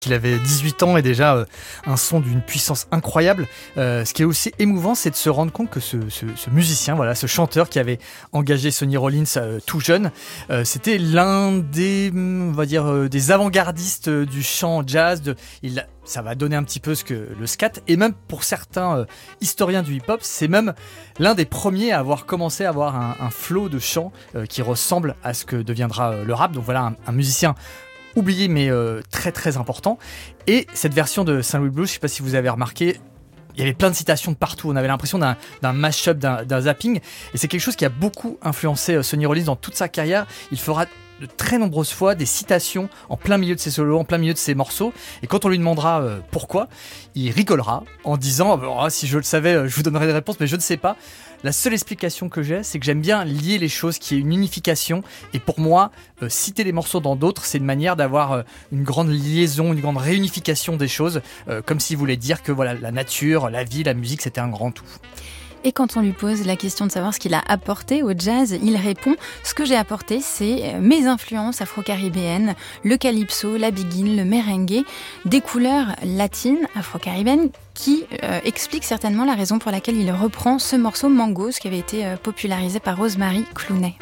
Il avait 18 ans et déjà un son d'une puissance incroyable. Ce qui est aussi émouvant, c'est de se rendre compte que ce musicien, voilà, ce chanteur qui avait engagé Sonny Rollins tout jeune, c'était l'un des, on va dire, des avant-gardistes du chant jazz. Ça va donner un petit peu le scat, et même pour certains historiens du hip-hop, c'est même l'un des premiers à avoir commencé à avoir un flow de chant qui ressemble à ce que deviendra le rap. Donc voilà, un musicien oublié mais très très important. Et cette version de Saint Louis Blues, je ne sais pas si vous avez remarqué, il y avait plein de citations de partout, on avait l'impression d'un mash-up, d'un zapping, et c'est quelque chose qui a beaucoup influencé Sonny Rollins dans toute sa carrière. Il fera de très nombreuses fois des citations en plein milieu de ses solos, en plein milieu de ses morceaux, et quand on lui demandera pourquoi, il rigolera en disant si je le savais, je vous donnerais des réponses, mais je ne sais pas. La seule explication que j'ai, c'est que j'aime bien lier les choses, qu'il y ait une unification, et pour moi, citer les morceaux dans d'autres, c'est une manière d'avoir une grande liaison, une grande réunification des choses, comme s'il voulait dire que voilà, la nature, la vie, la musique, c'était un grand tout. Et quand on lui pose la question de savoir ce qu'il a apporté au jazz, il répond « Ce que j'ai apporté, c'est mes influences afro-caribéennes, le calypso, la biguine, le merengue, des couleurs latines afro-caribéennes qui expliquent certainement la raison pour laquelle il reprend ce morceau Mangos qui avait été popularisé par Rosemary Clooney. »